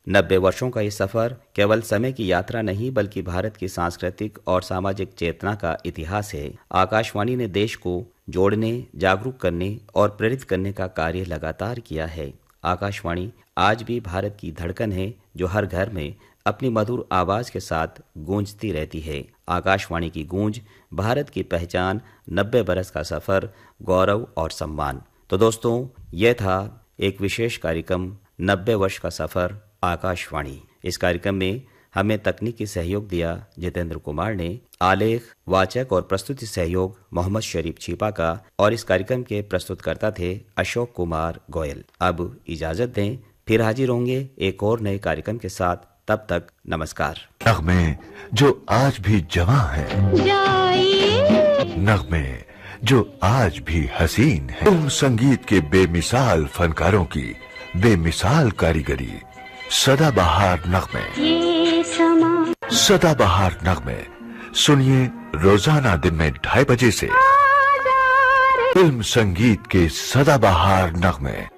90 वर्षों का ये सफर केवल समय की यात्रा नहीं बल्कि भारत की सांस्कृतिक और सामाजिक चेतना का इतिहास है। आकाशवाणी ने देश को जोड़ने, जागरूक करने और प्रेरित करने का कार्य लगातार किया है। आकाशवाणी आज भी भारत की धड़कन है जो हर घर में अपनी मधुर आवाज के साथ गूंजती रहती है। आकाशवाणी की गूंज, भारत की पहचान, 90 बरस का सफर, गौरव और सम्मान। तो दोस्तों, यह था एक विशेष कार्यक्रम 90 वर्ष का सफर आकाशवाणी। इस कार्यक्रम में हमें तकनीकी सहयोग दिया जितेंद्र कुमार ने, आलेख, वाचक और प्रस्तुति सहयोग मोहम्मद शरीफ छिपा का, और इस कार्यक्रम के प्रस्तुतकर्ता थे अशोक कुमार गोयल। अब इजाजत दें, फिर हाजिर होंगे एक और नए कार्यक्रम के साथ। तब तक नमस्कार। नगमे जो आज भी जवां है, नगमे जो आज भी हसीन है, तुम संगीत के बेमिसाल फनकारों की बेमिसाल कारीगरी, सदाबहार नगमे, सदाबहार नगमे सुनिए रोजाना दिन में 2:30 बजे से। फिल्म संगीत के सदाबहार नगमे।